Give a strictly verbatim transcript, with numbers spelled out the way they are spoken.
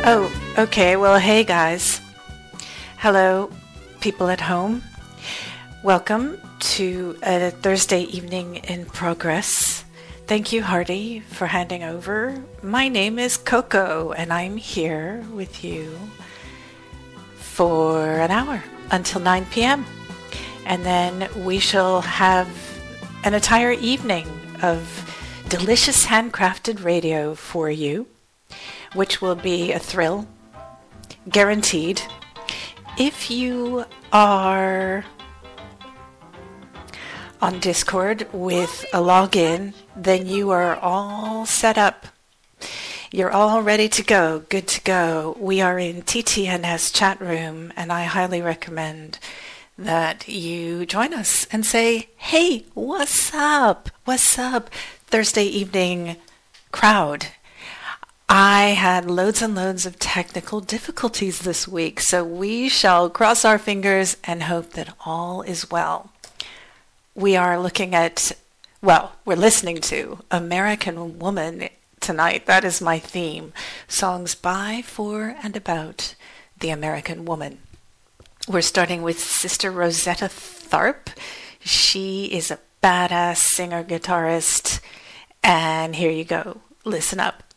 Oh, okay. Well, hey guys. Hello, people at home. Welcome to a Thursday evening in progress. Thank you, Hardy, for handing over. My name is Coco, and I'm here with you for an hour until nine p.m. And then we shall have an entire evening of delicious handcrafted radio for you, which will be a thrill, guaranteed. If you are on Discord with a login, then you are all set up. You're all ready to go, good to go. We are in T T N S chat room, and I highly recommend that you join us and say, hey, what's up? What's up, Thursday evening crowd? I had loads and loads of technical difficulties this week, so we shall cross our fingers and hope that all is well. We are looking at, well, we're listening to American Woman tonight. That is my theme. Songs by, for, and about the American woman. We're starting with Sister Rosetta Tharpe. She is a badass singer-guitarist, and here you go. Listen up.